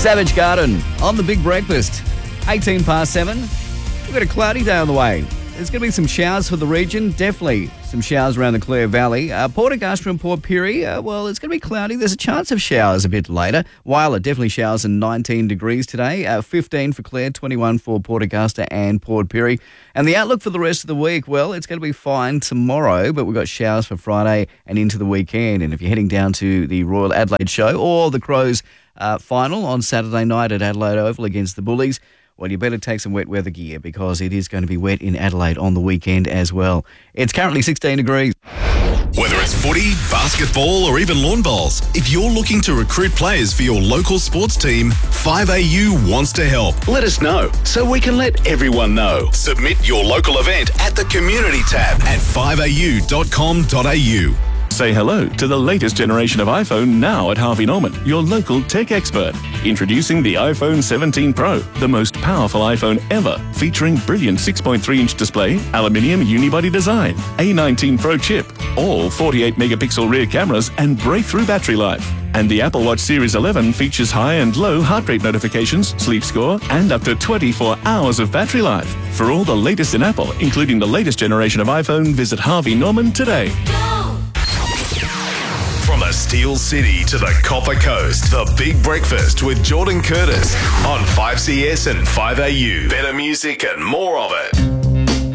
Savage Garden on the Big Breakfast. 18 past 7. We've got a cloudy day on the way. There's going to be some showers for the region. Definitely some showers around the Clare Valley. Port Augusta and Port Pirie, well, it's going to be cloudy. There's a chance of showers a bit later. Wyler definitely showers and 19 degrees today. 15 for Clare, 21 for Port Augusta and Port Pirie. And the outlook for the rest of the week, well, it's going to be fine tomorrow, but we've got showers for Friday and into the weekend. And if you're heading down to the Royal Adelaide Show or the Crows final on Saturday night at Adelaide Oval against the Bullies, well, you better take some wet weather gear because it is going to be wet in Adelaide on the weekend as well. It's currently 16 degrees. Whether it's footy, basketball or even lawn bowls, if you're looking to recruit players for your local sports team, 5AU wants to help. Let us know so we can let everyone know. Submit your local event at the Community tab at 5au.com.au. Say hello to the latest generation of iPhone now at Harvey Norman, your local tech expert. Introducing the iPhone 17 Pro, the most powerful iPhone ever, featuring brilliant 6.3-inch display, aluminium unibody design, A19 Pro chip, all 48-megapixel rear cameras and breakthrough battery life. And the Apple Watch Series 11 features high and low heart rate notifications, sleep score, and up to 24 hours of battery life. For all the latest in Apple, including the latest generation of iPhone, visit Harvey Norman today. From the Steel City to the Copper Coast, the Big Breakfast with Jordan Curtis on 5CS and 5AU. Better music and more of it.